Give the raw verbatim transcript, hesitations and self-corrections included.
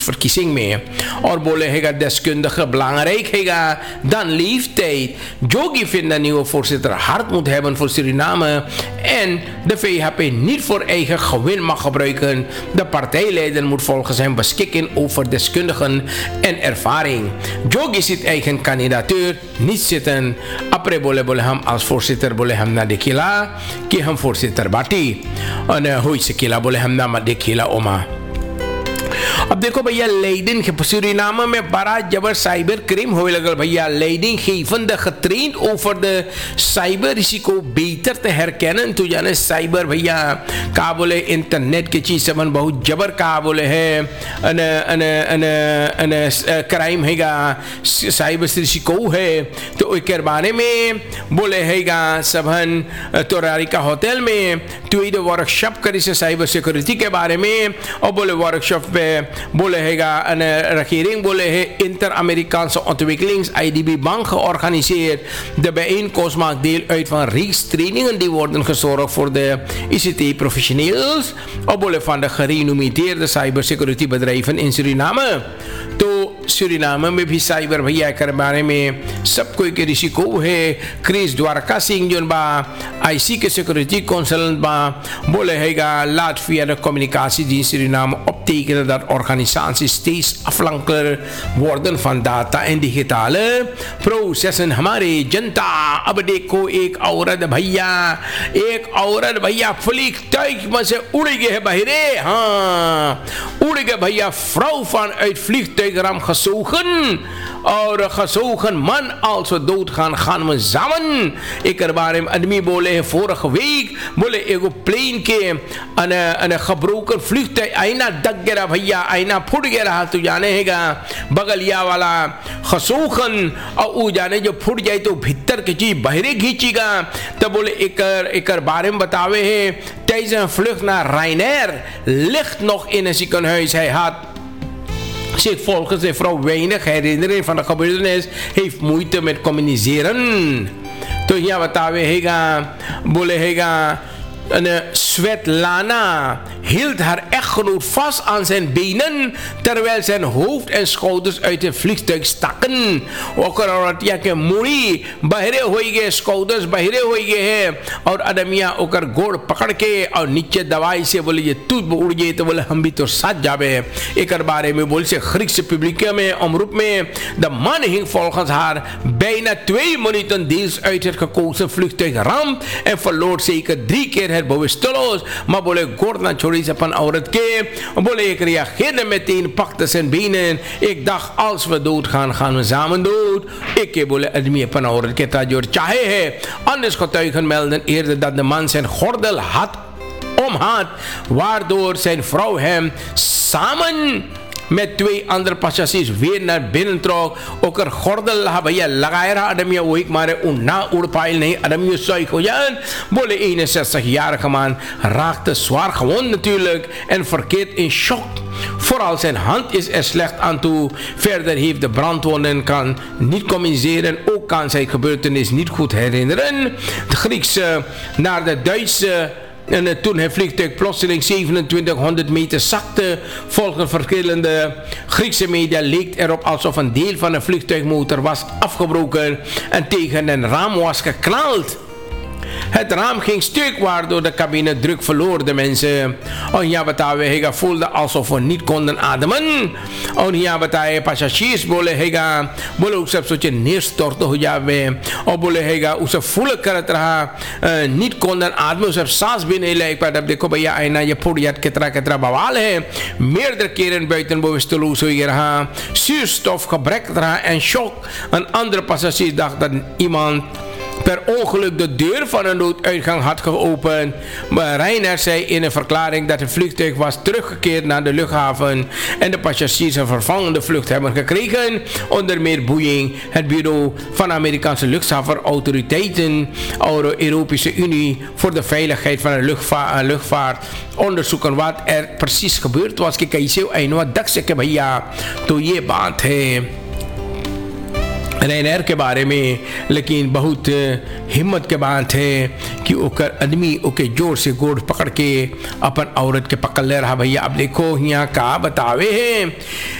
verkiezing mee. और बोले हैगा deskundige belangrijk हैगा dan leeftijd. Jogi vindt dat nieuwe voorzitter hard moet hebben voor Suriname en de V H P niet voor eigen gewin mag gebruiken. De partijleider moet volgens hem beschikken over deskundigen en ervaring. Jogi ziet eigen kandidatuur niet zitten. Après बोले बोले हम als voorzitter बोले हम ना देखिला कि हम voorzitter बाटी और हुई से किला बोले हम ना मत देखिला ओमा. अब देखो भैया leiding Suriname में बड़ा जबर साइबर क्राइम होने लगा भैया. leidinggevende getraind over de cyberrisico beter te herkennen. तो जाने साइबर भैया का बोले इंटरनेट की चीज से मन बहुत जबर का बोले है अन अन अन अन क्राइम हैगा साइबर रिसिको है. तो उसके बारे में बोले हैगा सबन तोरारिका होटल में तो ये वर्कशॉप करी से साइबर सिक्योरिटी के बारे में और बोले वर्कशॉप पे बोले हैगा een regering बोले है Inter-Amerikaanse Ontwikkelings I D B Bank georganiseerd. De bijeenkomst maakt deel uit van reeks trainingen die worden gezorgd voor de I C T-professionals बोले van de gerenommeerde cybersecurity bedrijven in Suriname. तो सुरीनाम में भी साइबर भैया के बारे में सब कोई के रिसिको है. क्रिस द्वारका सिंह जोन बा आईसी के सिक्योरिटी कंसल्टेंट बा बोले हैगा laat via de communicatiedienst Suriname optekenen dat organisaties steeds afhankelijker worden van data en digitale processen. हमारे जनता अब देखो एक औरत भैया एक औरत भैया vliegtuig में से उड़ गए है बहिरे. हाँ उड़ गए भैया vrouw van uit vliegtuigram gezogen और gezogen man als we doodgaan gaan we samen. Ik er बारे में आदमी बोले है vorige week बोले एगो प्लेन के अन अन gebroken vliegtuig आईना दग गया भैया आईना फूट गया. तो जाने हैगा बगलिया वाला gezogen और वो जाने जो फूट जाए तो भीतर की चीज बहरे खींचेगा. तो बोले एकर एकर बारे में बतावे है deze vlucht naar Ryanair ligt nog in een ziekenhuis. Hij had zich volgens de vrouw weinig herinnering van de gebeurtenis, heeft moeite met communiceren. तो यहाँ बतावे हैगा बोले हैगा Svetlana hield haar echtgenoot vast aan zijn benen terwijl zijn hoofd en schouders uit het vliegtuig stakken. और औरत या के मुड़ी बहरे हुई गए schouders बहरे हुई गए हैं और आदमिया ओकर गोड़ पकड़ के और नीचे दवाई से बोले ये तू उड़ गए तो बोले हम भी तो साथ जावे. एक बारे में बोल से Griekse publiek में omroep में de man hing volgens haar bijna twee minuten deels uit het gekozen vliegtuig ramp en verloor zeker drie keer het bewusteloos. Maar बोले गोरना छोड़ी से अपन औरत के बोले एक reageerde meteen pakte zijn benen. Ik dacht als we dood gaan gaan we samen dood. Ik के बोले आदमी अपन औरत के ताजोर चाहे है. Anders getuigen melden eerder dat de man zijn gordel had om had waardoor zijn vrouw hem samen met twee andere passagiers weer naar binnen trok. ook er gordel भैया लगाया रहा आदमिया वही मारे उन्ना उड़ पाए नहीं आदमियों सही हो जाए. बोले eenenzestig-jarige man raakte zwaar gewond natuurlijk en verkeerd in shock. Vooral zijn hand is er slecht aan toe. Verder heeft de brandwonden kan niet communiceren. Ook kan zijn gebeurtenis niet goed herinneren. De Griekse naar de Duitse. En toen het vliegtuig plotseling zevenentwintighonderd meter zakte, volgens verschillende Griekse media leek erop alsof een deel van de vliegtuigmotor was afgebroken en tegen een raam was geknald. Het raam ging stuk waardoor de cabine druk verloor de mensen. En hier बतावे हैगा voelde alsof we niet konden ademen. En hier बताए passagiers बोले हैगा बोले उस सब सोचे neerstorten हो जावे. और बोले हैगा उसे फुल करत रहा niet konden ademen उसे सांस भी नहीं ले पाया. अब देखो भैया आईना ये फुट जात कितना कितना बवाल है. meerdere keren buiten bewusteloos हो रहा. zuurstof gebrek रहा en shock. Een andere passagier dacht dat iemand per ongeluk de deur van een nooduitgang had geopend. Maar Ryanair zei in een verklaring dat het vliegtuig was teruggekeerd naar de luchthaven en de passagiers een vervangende vlucht hebben gekregen. Onder meer Boeing, het bureau van Amerikaanse luchthavenautoriteiten, de Europese Unie voor de veiligheid van de luchtva luchtvaart onderzoeken wat er precies gebeurd was. Kijk, je ziet wat dacht ik भैया तो ये बात है. रैनर के बारे में, लेकिन बहुत हिम्मत के बात है कि ओकर आदमी ओके जोर से गोड़ पकड़ के अपन औरत के पकड़ ले रहा। भैया अब देखो यहाँ का बतावे है